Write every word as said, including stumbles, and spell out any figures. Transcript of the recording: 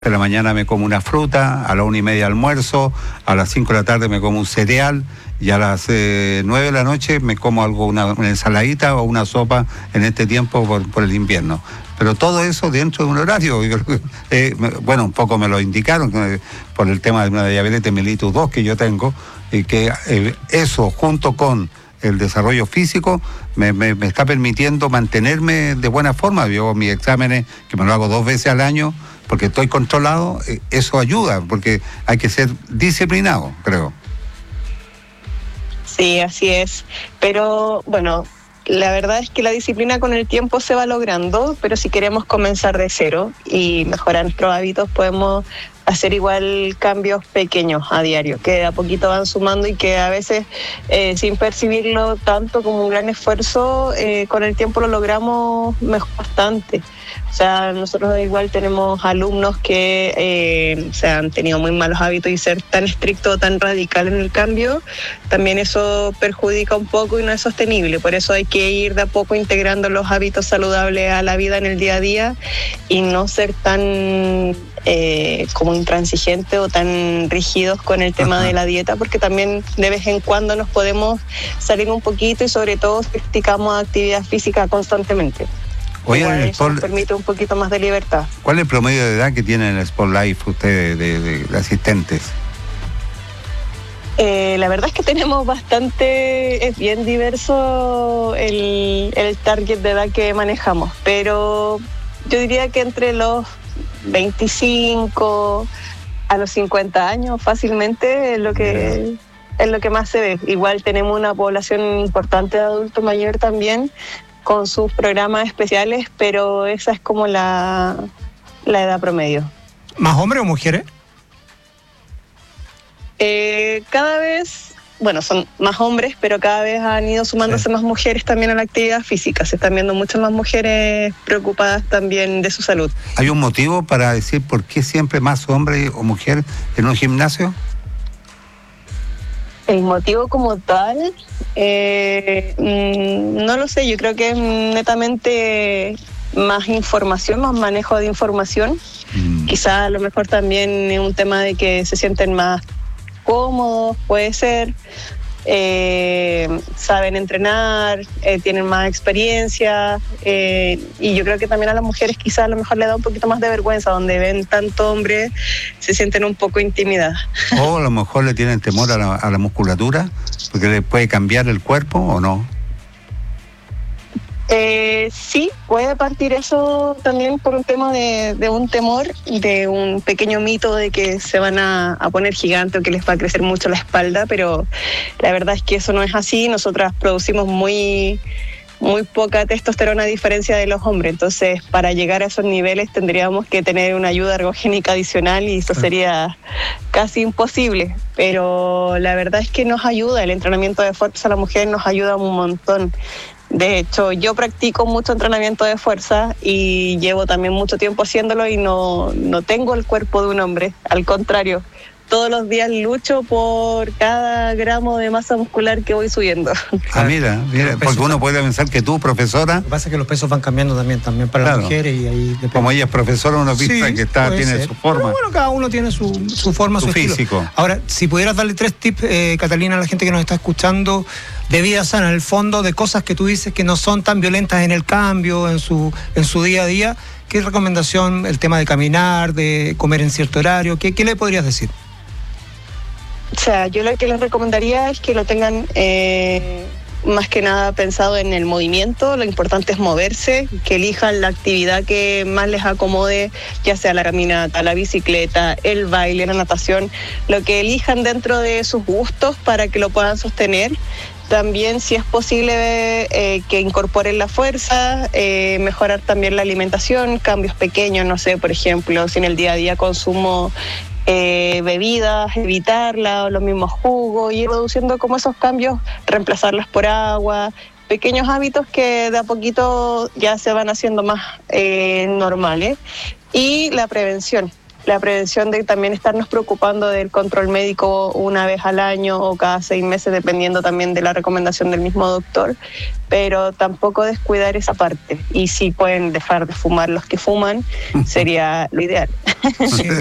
de la mañana me como una fruta, a la una y media almuerzo, a las cinco de la tarde me como un cereal y a las eh, nueve de la noche me como algo, una, una ensaladita o una sopa en este tiempo por, por el invierno. Pero todo eso dentro de un horario. Eh, bueno, un poco me lo indicaron eh, por el tema de una diabetes mellitus dos que yo tengo, y que eh, eso junto con el desarrollo físico me, me, me está permitiendo mantenerme de buena forma. Yo mis exámenes, que me lo hago dos veces al año, porque estoy controlado, eso ayuda, porque hay que ser disciplinado, creo. Sí, así es. Pero, bueno, la verdad es que la disciplina con el tiempo se va logrando, pero si queremos comenzar de cero y mejorar nuestros hábitos, podemos hacer igual cambios pequeños a diario, que de a poquito van sumando y que a veces, eh, sin percibirlo tanto como un gran esfuerzo, eh, con el tiempo lo logramos mejor bastante. O sea, nosotros igual tenemos alumnos que eh, o sea, han tenido muy malos hábitos y ser tan estricto, tan radical en el cambio, también eso perjudica un poco y no es sostenible. Por eso hay que ir de a poco integrando los hábitos saludables a la vida en el día a día y no ser tan eh, como intransigentes o tan rígidos con el tema Ajá. de la dieta, porque también de vez en cuando nos podemos salir un poquito y sobre todo si practicamos actividad física constantemente. Oye, Igual, el eso Sport, nos permite un poquito más de libertad. ¿Cuál es el promedio de edad que tienen en el Sport Life ustedes de, de, de asistentes? Eh, la verdad es que tenemos bastante, es bien diverso el, el target de edad que manejamos, pero yo diría que entre los veinticinco a los cincuenta años fácilmente es lo que... es lo que más se ve. Igual tenemos una población importante de adulto mayor también, con sus programas especiales, pero esa es como la, la edad promedio. ¿Más hombres o mujeres? Eh, cada vez, bueno, son más hombres, pero cada vez han ido sumándose sí. más mujeres también a la actividad física. Se están viendo muchas más mujeres preocupadas también de su salud. ¿Hay un motivo para decir por qué siempre más hombre o mujer en un gimnasio? El motivo como tal, eh, no lo sé, yo creo que es netamente más información, más manejo de información. Mm. Quizá a lo mejor también es un tema de que se sienten más cómodos, puede ser, eh, saben entrenar, eh, tienen más experiencia, eh, y yo creo que también a las mujeres quizá a lo mejor le da un poquito más de vergüenza, donde ven tanto hombre, se sienten un poco intimidadas. O a lo mejor le tienen temor a la, a la musculatura, porque le puede cambiar el cuerpo o no. Eh, sí, puede partir eso también por un tema de, de un temor, de un pequeño mito de que se van a, a poner gigantes o que les va a crecer mucho la espalda, pero la verdad es que eso no es así. Nosotras producimos muy, muy poca testosterona a diferencia de los hombres, entonces para llegar a esos niveles tendríamos que tener una ayuda ergogénica adicional y eso sería casi imposible, pero la verdad es que nos ayuda, el entrenamiento de fuerza a la mujer nos ayuda un montón. De hecho, yo practico mucho entrenamiento de fuerza y llevo también mucho tiempo haciéndolo y no, no tengo el cuerpo de un hombre, al contrario. Todos los días lucho por cada gramo de masa muscular que voy subiendo. Ah, mira, mira, porque uno puede pensar que tú, profesora... Lo que pasa es que los pesos van cambiando también, también para claro. las mujeres y ahí... Depende. Como ella es profesora, uno piensa sí, que está, tiene ser. su forma. Pero bueno, cada uno tiene su, su forma, su, su físico. Estilo. Ahora, si pudieras darle tres tips, eh, Catalina, a la gente que nos está escuchando, de vida sana, en el fondo, de cosas que tú dices que no son tan violentas en el cambio, en su, en su día a día, ¿qué recomendación, el tema de caminar, de comer en cierto horario, qué, qué le podrías decir? O sea, yo lo que les recomendaría es que lo tengan eh, más que nada pensado en el movimiento. Lo importante es moverse, que elijan la actividad que más les acomode, ya sea la caminata, la bicicleta, el baile, la natación, lo que elijan dentro de sus gustos para que lo puedan sostener. También, si es posible, eh, que incorporen la fuerza, eh, mejorar también la alimentación, cambios pequeños, no sé, por ejemplo, si en el día a día consumo Eh, bebidas, evitarla, o los mismos jugos, ir reduciendo como esos cambios, reemplazarlas por agua, pequeños hábitos que de a poquito ya se van haciendo más eh, normales. Y la prevención, la prevención de también estarnos preocupando del control médico una vez al año o cada seis meses, dependiendo también de la recomendación del mismo doctor, pero tampoco descuidar esa parte. Y si pueden dejar de fumar los que fuman, sería lo ideal. Sí.